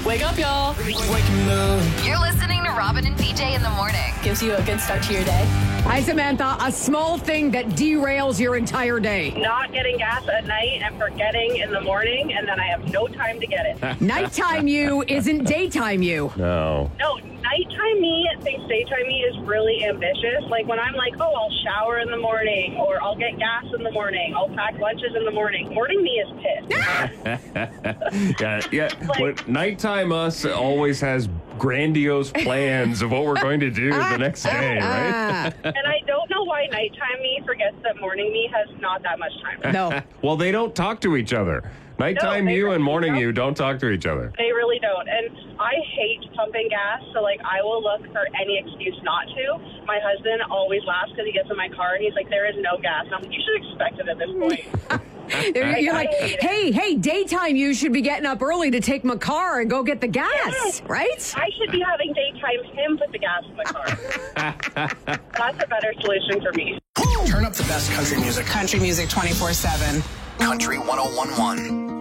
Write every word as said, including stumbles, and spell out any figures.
Wake up, y'all. You're listening to Robin and B J in the morning. Gives you a good start to your day. Hi, Samantha. A small thing that derails your entire day. Not getting gas at night and forgetting in the morning, and then I have no time to get it. Nighttime you isn't daytime you. No. No, nighttime me thinks daytime me is really ambitious. Like when I'm like, oh, I'll shower in the morning, or I'll get gas in the morning, I'll pack lunches in the morning. Morning me is pissed. yeah, yeah. When nighttime us always has grandiose plans of what we're going to do the next day, right? And I don't know why nighttime me forgets that morning me has not that much time. No. Well, they don't talk to each other. Nighttime No, they you really and morning don't. you don't talk to each other. They really don't. And I hate pumping gas, so like I will look for any excuse not to. My husband always laughs because he gets in my car and he's like, there is no gas. And I'm like, you should expect it at this point. You're like, I hate it. hey, hey, daytime you should be getting up early to take my car and go get the gas, Yes. right? I should be having daytime him put the gas in my car. That's a better solution for me. Turn up the best country music. Country music twenty-four seven. Country one oh one one.